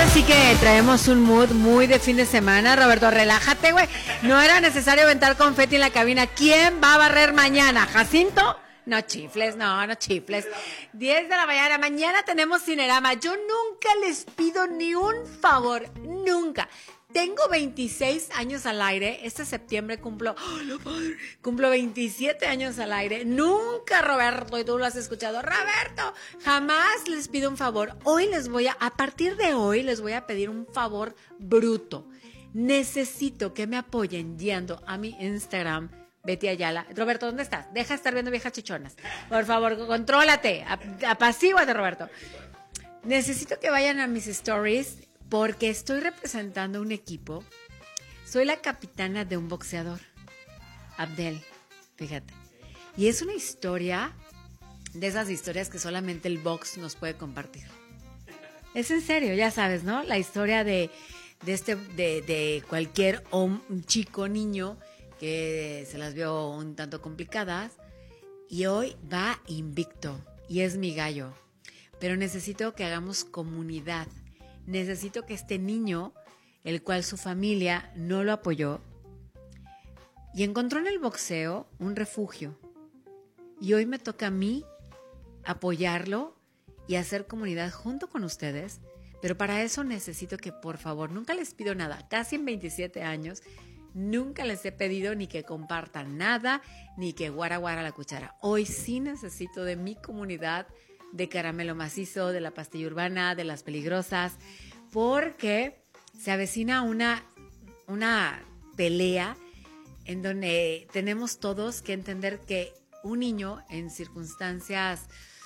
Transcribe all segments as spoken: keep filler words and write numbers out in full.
sí que traemos un mood muy de fin de semana. Roberto, relájate, güey. No era necesario aventar confeti en la cabina. ¿Quién va a barrer mañana? ¿Jacinto? No chifles, no, no chifles. diez de la mañana, mañana tenemos Cinerama. Yo nunca les pido ni un favor, nunca. Tengo veintiséis años al aire. Este septiembre cumplo, oh, la madre, cumplo veintisiete años al aire. Nunca, Roberto, y tú lo has escuchado, Roberto, jamás les pido un favor. Hoy les voy a, a partir de hoy les voy a pedir un favor bruto. Necesito que me apoyen yendo a mi Instagram, Betty Ayala. Roberto, ¿dónde estás? Deja de estar viendo viejas chichonas. Por favor, contrólate. Apacíguate, Roberto. Necesito que vayan a mis stories porque estoy representando un equipo. Soy la capitana de un boxeador, Abdel, fíjate. Y es una historia de esas historias que solamente el box nos puede compartir. Es en serio, ya sabes, ¿no? La historia de, de, este, de, de cualquier hom- chico, niño, que se las vio un tanto complicadas y hoy va invicto y es mi gallo. Pero necesito que hagamos comunidad. Necesito que este niño, el cual su familia no lo apoyó, y encontró en el boxeo un refugio. Y hoy me toca a mí apoyarlo y hacer comunidad junto con ustedes. Pero para eso necesito que, por favor, nunca les pido nada. Casi en veintisiete años, nunca les he pedido ni que compartan nada, ni que guara guara la cuchara. Hoy sí necesito de mi comunidad de Caramelo Macizo, de la Pastilla Urbana, de Las Peligrosas, porque se avecina una, una pelea en donde tenemos todos que entender que un niño en circunstancias...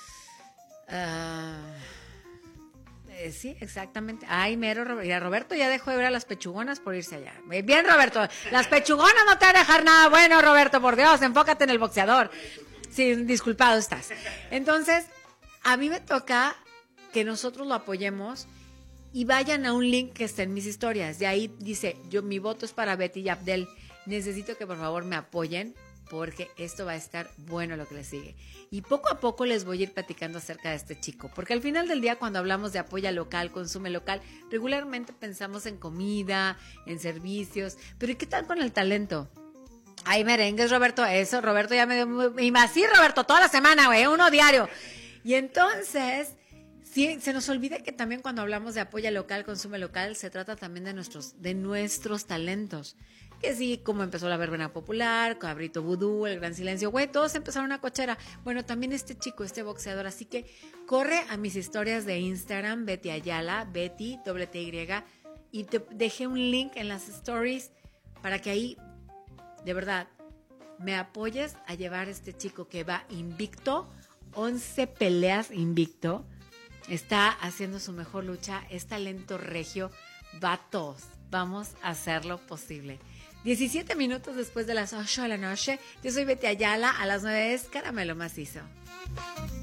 Uh, eh, sí, exactamente. Ay, mero, mira, Roberto ya dejó de ver a las pechugonas por irse allá. Bien, Roberto, las pechugonas no te van a dejar nada bueno, Roberto, por Dios, enfócate en el boxeador. Sí, disculpado estás. Entonces, a mí me toca que nosotros lo apoyemos y vayan a un link que está en mis historias. De ahí dice, yo mi voto es para Betty y Abdel. Necesito que por favor me apoyen porque esto va a estar bueno lo que les sigue. Y poco a poco les voy a ir platicando acerca de este chico. Porque al final del día, cuando hablamos de apoya local, consume local, regularmente pensamos en comida, en servicios. Pero ¿y qué tal con el talento? Hay merengues, Roberto, eso, Roberto ya me dio... Y más sí, Roberto, toda la semana, güey, uno diario. Y entonces, sí, se nos olvida que también cuando hablamos de apoya local, consume local, se trata también de nuestros, de nuestros talentos. Que sí, como empezó la verbena popular, Cabrito Vudú, El Gran Silencio, güey, todos empezaron una cochera. Bueno, también este chico, este boxeador, así que corre a mis historias de Instagram, Betty Ayala, Betty, doble T Y, y te dejé un link en las stories para que ahí, de verdad, me apoyes a llevar a este chico que va invicto, once peleas invicto, está haciendo su mejor lucha, es talento regio, vatos, vamos a hacerlo posible. diecisiete minutos después de las ocho de la noche, yo soy Betty Ayala, a las nueve es Caramelo Macizo.